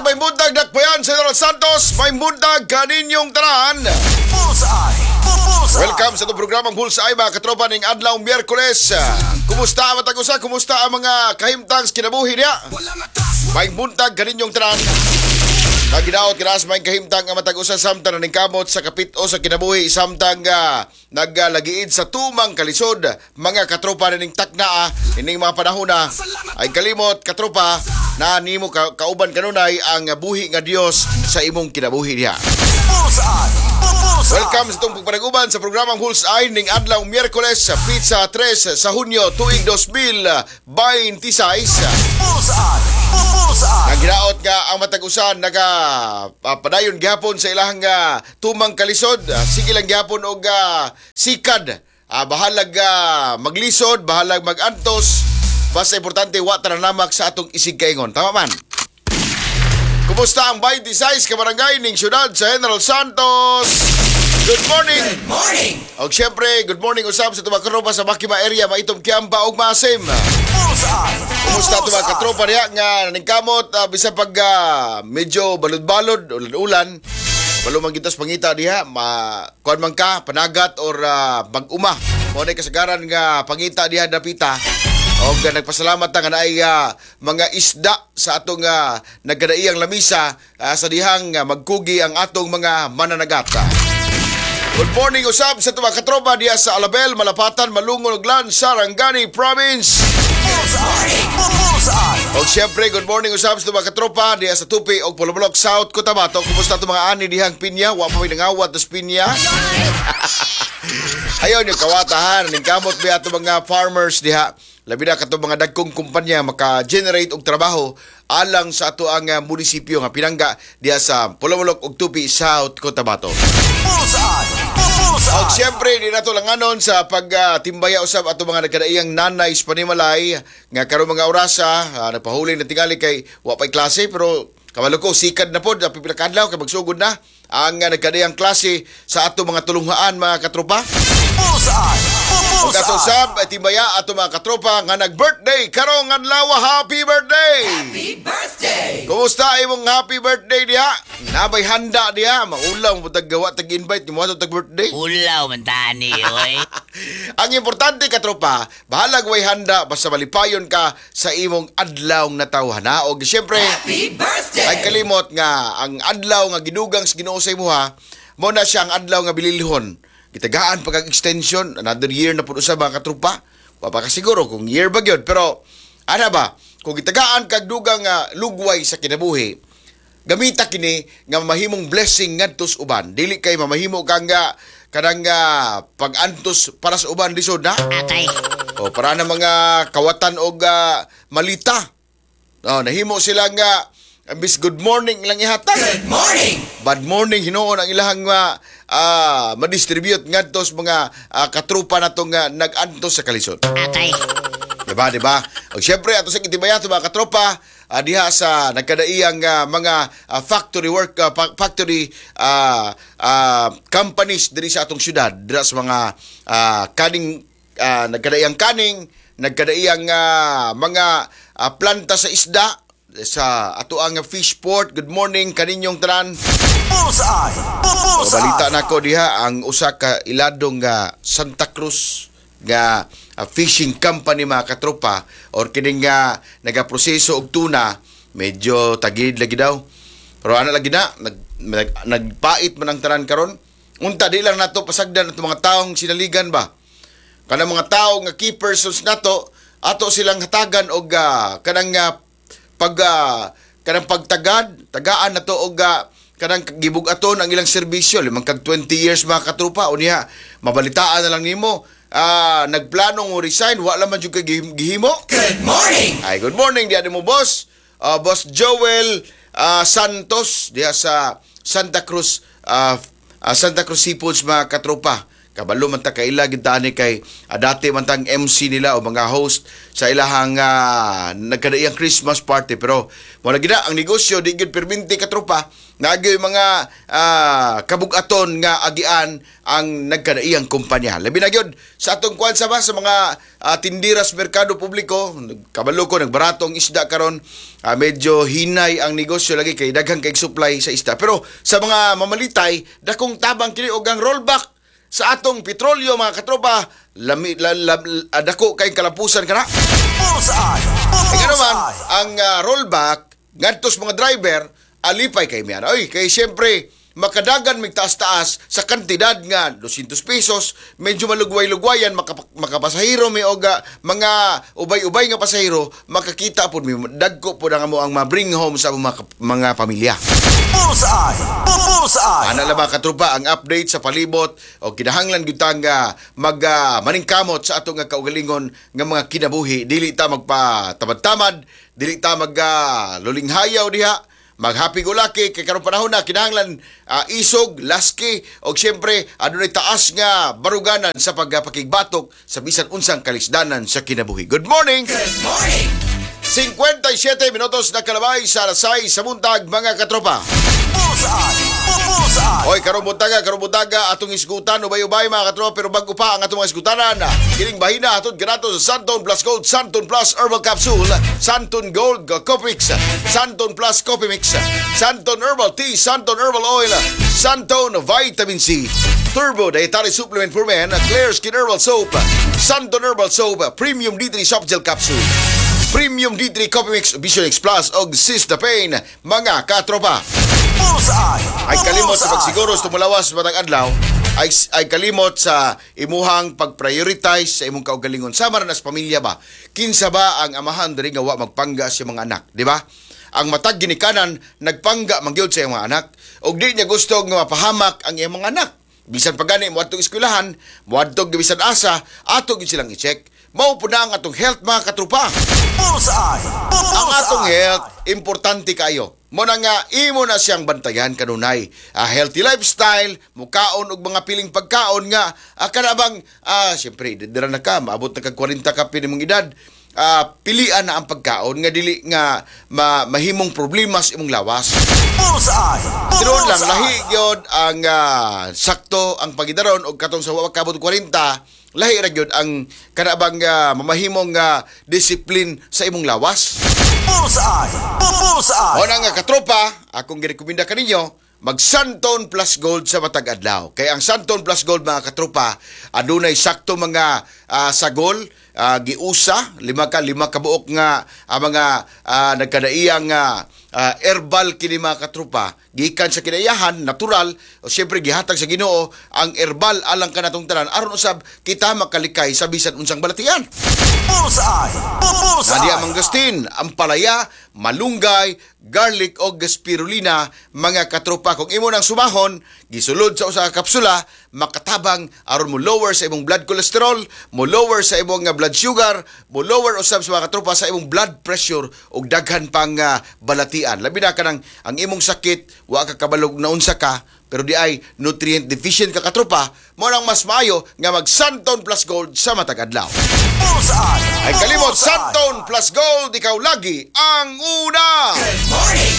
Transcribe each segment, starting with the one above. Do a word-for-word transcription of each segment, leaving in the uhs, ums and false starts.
may buntag dakbayan sa General Santos, may buntag kaninyong tanan. Bullseye! Bullseye! Welcome sa itong programang Bullseye, mga katropa ng Adlaw Miyerkules. Kumusta ang matag-usa? Kumusta ang mga kahimtangs kinabuhi niya? May buntag kaninyong tanan. Naginaot kinas may kahimtang ang matag-usa samtang naning kamot sa kapit-o sa kinabuhi samtang uh, naggalagiid sa tumang kalisod. Mga katropa ning taknaa ining mga panahona ay kalimot katropa na nimo ka kauban kanunay ang buhi nga Dios sa imong kinabuhi diha. Bullseye! Bullseye! Welcome sa itong pagpanaguban sa programang Bullseye ning Adlaw Miyerkules sa pizza tres sa Hunyo tuig dos mil veintiséis. Bullseye! Bullseye! Nagiraot nga ang matag-usan naga uh, padayon gihapon sa ilang uh, tumang kalisod. Uh, sige lang gihapon og uh, sikad. Uh, bahalag uh, maglisod, bahalag magantos. Basta importante wa namak sa atong isig kaingon. Tama man. Kumusta ang twenty-six ka barangay ning syudad sa General Santos? Good morning. Good morning! Og syempre, good morning usab sa tubag katropa sa Makima area maitom Kiamba og Masim. Bullseye! Kumusta ito mga katropa niya nga naningkamot uh, bisa pag uh, medyo balod-balod ulan-ulan balumang gitas pangita diha ma kuan man ka panagat or uh, mag-uma mo na kasagaran nga pangita diha dapita o uh, nagpasalamat ta nga naay uh, mga isda sa atong uh, nagkadaiyang lamisa uh, sa dihang uh, magkugi ang atong mga mananagata. Good morning usab sa tuwa katropa diya sa Alabel, Malapatan, Malungon, Glan, Sarangani Province. Bullseye! Bullseye! O siyempre, good morning usab sa tuwa katropa diya sa Tupi o Pulumulok, South Cotabato. Kumusta ito mga ani dihang pinya? Wa pa may nangawat dos pinya. Ayaw nyo kawatahan. Ningkamot ba ito mga farmers diha? Labi na kato mga dagkong kumpanya maka-generate og trabaho alang sa ato ang uh, munisipyo nga pinangga diha sa Pulumulok ug Tupi, South Cotabato. Bullseye! Og Bullseye! siyempre, di nato langanon sa pagtimbaya uh, usab ato mga nagkadaiyang nanay sa panimalay nga karon mga orasa uh, nagpahuli na tingali kay wa pay klase pero kabalo ko sikad na pod pipila ka adlaw kay magsugod na ang uh, nagkadaiyang klase sa ato mga tulunghaan mga katropa. Bullseye! Ug atong sab timbaya ato mga katropa nga nag-birthday karong adlaw. Happy birthday! Happy birthday! Kumusta imong happy birthday diha? Nabay handa diha, maulaw mo taggawa tag-invite mo ato tag-birthday. Ulaw man tani, oy. Ang importante katropa, bahalag way handa basta malipayon ka sa imong adlaw na tawhana. Og siyempre, Happy birthday! ay kalimot nga ang adlaw nga gidugang sa Ginoo sa imuha, mo na siya ang adlaw nga bililhon. Gitagaan pag extension, another year na pud usab mga katropa. Papakasiguro kung year ba gyud, pero ana ba, kung gitagaan kag dugang nga lugway sa kinabuhi, gamita kini nga mamahimong blessing ngadto sa uban. Dili kay mamahimo kang nga kanang uh, pag-antos para sa uban lisod na. Atay. O para na mga kawatan og uh, malita. Oh, nahimo sila nga ambis good morning lang ihatag. Good morning! Bad morning hinuon ang ilahang uh, uh, ma-distribute ngadto sa mga uh, katrupa natong uh, nag-antos sa kalisod. Atay. Diba, diba? O siyempre, ato sa kitibayan, ito mga katropa, uh, diha sa nagkadaiyang uh, mga uh, factory work, uh, factory uh, uh, companies diri sa atong syudad, dira sa mga uh, kaning, uh, nagkadaiyang kaning, nagkadaiyang uh, mga uh, planta sa isda, sa ato ang fish port. Good morning, kaninyong tanan. Bullseye! O Bullseye! balita nako diha, ang usa ka iladong uh, Santa Cruz, nga uh, fishing company mga katropa or kining nga uh, nagaproseso og tuna medyo tagid lagi daw pero ana lagi na nag, nag, nagpait man ang tanan karon unta di lang nato pasagdan ato mga taong sinaligan ba kanang mga tao nga key persons nato ato silang hatagan og uh, kanang uh, pag uh, kanang pagtagad tagaan nato og uh, kanang gibug-aton ang ilang serbisyo limang kag twenty years mga katropa unya mabalitaan na lang nimo. Ah, uh, nagplanong mo resign, wala man jud kay gihimo. Good morning! Ay, good morning diha mo boss. Uh, boss Joel uh, Santos diha sa Santa Cruz uh, uh, Santa Cruz Seafoods mga katropa. kabalo man ta kaila gid tani kay uh, dati man tang M C nila o mga host sa ilahang uh, nagkadaiyang Christmas party, pero mo na gina ang negosyo di gid perminti katropa nagyoy mga uh, kabug-aton nga agian ang nagkadaiyang kumpanya. Labi na gyud sa atong kwan sa ba sa mga uh, tindiras merkado publiko, kabalo ko nagbaratong isda karon, uh, medyo hinay ang negosyo lagi kay daghang kay supply sa isda. Pero sa mga mamalitay dakong tabang kini og ang rollback sa atong petrolyo mga katropa, lami, la, la, la, dako kay kalapusan kana. Bullseye! Kaya naman, Bullseye! ang uh, rollback, ngadtos mga driver, alipay kay miyan. Oy, kay siyempre, makadagan mig taas-taas sa kantidad nga doscientos pesos, medyo malugway-lugwayan makap- makapasahero may oga mga ubay-ubay nga pasahero, makakita pud mi dagko pud ang mo ang ma-bring home sa mga, mga pamilya. Bullseye! Bullseye! Ana lang mga katrupa ang update sa palibot o kinahanglan gyud ta nga mag uh, maningkamot sa ato nga kaugalingon nga mga kinabuhi, dili ta magpatamad-tamad, dili ta mag uh, lulinghayaw diha, mag-happy go lucky kay karong panahon na kinahanglan uh, isog, laski o siyempre adunay taas nga baruganan sa pagpakigbatok sa bisan unsang kalisdanan sa kinabuhi. Good morning. Good morning! fifty-seven minutos na kalabay sa alas sais sa buntag mga katropa. Bullseye! Bullseye! Oy, karong buntaga, karong buntaga atong isgutan ubay-ubay mga katropa, pero bago pa ang atong mga isgutanan, kining bahina atod ganato sa Santon Plus Gold, Santon Plus Herbal Capsule, Santon Gold Coffee Mix, Santon Plus Coffee Mix, Santon Herbal Tea, Santon Herbal Oil, Santon Vitamin C, Turbo Dietary Supplement for Men, Clear Skin Herbal Soap, Santon Herbal Soap, Premium D three Soft Gel Capsule, Premium D three Coffee Mix, Vision X Plus, og Cystapain, mga katropa. Bullseye! Ay kalimot sa Bullseye! pagsiguro sa tumulawas matang adlaw, ay, ay kalimot sa imuhang pag-prioritize sa imong kaugalingon. Sama na sa pamilya ba? Kinsa ba ang amahan diri nga wa magpangga sa mga anak, di ba? Ang matag ginikanan nagpangga mangyod sa iyang mga anak, og di niya gusto nga mapahamak ang iyang mga anak. Bisan pagani mo atong eskwelahan, mo adtog bisan asa, ato gid silang i-check. Mao po na ang atong health mga katrupa. Bullseye! Ang atong Bullseye! health, importante kayo. Mo na nga, imo na siyang bantayan kanunay. A healthy lifestyle, mukaon og mga piling pagkaon nga, ah, kanabang, ah, siyempre, dira na ka, maabot na kag forty ka pinimong edad, ah, pilian na ang pagkaon, nga dili nga ma, mahimong problema sa imong lawas. Bullseye! Tinuod lang, Bullseye! lahi gyud ang ah, sakto ang pagidaron og katong sa wa kabot forty, lahi ra gyud ang kanabang uh, mamahimong uh, discipline sa imong lawas. Bullseye! Bullseye! O na nga katropa, akong girekomenda kaninyo, mag Santon Plus Gold sa matag adlaw. Kaya ang Santon Plus Gold mga katropa, adunay sakto mga uh, sagol, uh, giusa, lima ka lima ka buok nga uh, mga uh, nagkadaiyang uh, uh, herbal kini mga katropa, gikan sa kinaiyahan natural o siyempre gihatag sa Ginoo ang herbal alang kanatong tanan aron usab kita makalikay sa bisan unsang balatian. Bullseye! Bullseye! Nadia manggastin, ampalaya, malunggay, garlic o spirulina mga katropa. Kung imo nang sumahon, gisulod sa usa ka kapsula, makatabang aron mo lower sa imong blood cholesterol, mo lower sa imong nga blood sugar, mo lower usab sa mga katropa sa imong blood pressure ug daghan pang uh, balatian. Labi na kanang ang imong sakit, wa ka kabalog na unsa ka, pero di ay nutrient deficient ka katropa, mo nang mas maayo nga mag Santon Plus Gold sa matag adlaw. Bullseye! Ay kalimot, Bullseye! Santon Plus Gold, ikaw lagi ang una! Good morning!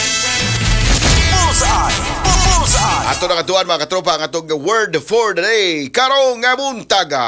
Bullseye! Bullseye! Ato na katuan mga katropa ang atong word for the day, karong nga buntaga.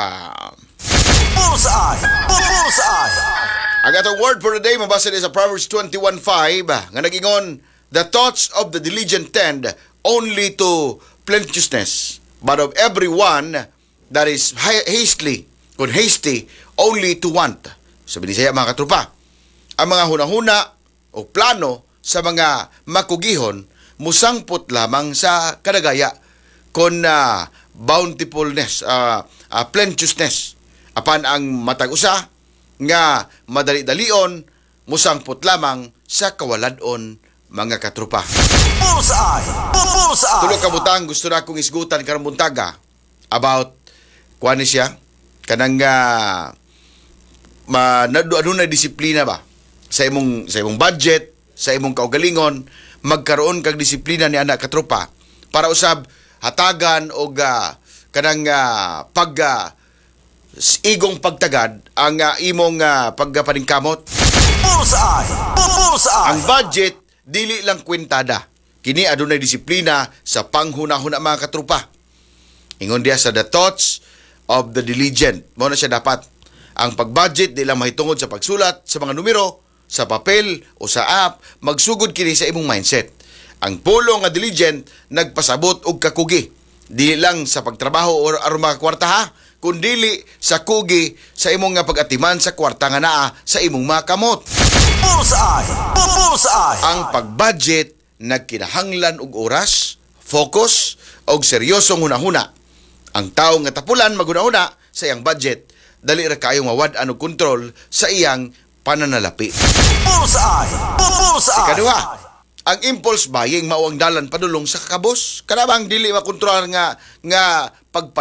Bullseye! Bullseye! Ang atong word for the day mabasa din sa Proverbs twenty-one five nga nagingon, the thoughts of the diligent tend only to plenteousness, but of everyone that is hastily, kung hasty, only to want. Sabi ni Saya mga katropa, ang mga hunahuna o plano sa mga makugihon musangpot lamang sa kadagaya kon uh, bountifulness, uh, uh, plenteousness. Apan ang matag usa nga madali-dalion musangpot lamang sa kawaladon mga katropa. Bullseye! Bullseye! Tulo ka butang gusto na akong isgutan karong buntaga about kuan ni siya kanang uh, ma ano na disiplina ba sa imong sa imong budget, sa imong kaugalingon, magkaroon kag disiplina ni anak katropa para usab hatagan og uh, kanang ah, pag ah, s- igong pagtagad ang ah, imong uh, pagpaningkamot. Bullseye. Bullseye. Ang budget dili lang kwentada. Kini adunay disiplina sa panghuna-huna mga katrupa. Ingon diya sa the thoughts of the diligent. Mo na siya dapat. Ang pag-budget di lang mahitungod sa pagsulat sa mga numero, sa papel o sa app, magsugod kini sa imong mindset. Ang pulo nga diligent nagpasabot og kakugi. Dili lang sa pagtrabaho o aron mga kwarta ha, kundili sa kugi sa imong nga pag-atiman sa kwarta nga naa sa imong mga kamot. Bullseye. Bullseye. Ang pag-budget nagkinahanglan og oras, focus og seryosong hunahuna. Ang tawo nga tapulan maghunahuna sa iyang budget, dali ra kayo mawad-an og kontrol sa iyang pananalapi. Bullseye. Bullseye. Ikaduha, ang impulse buying mao ang dalan padulong sa kakabos. Kanabang dili makontrol nga nga pag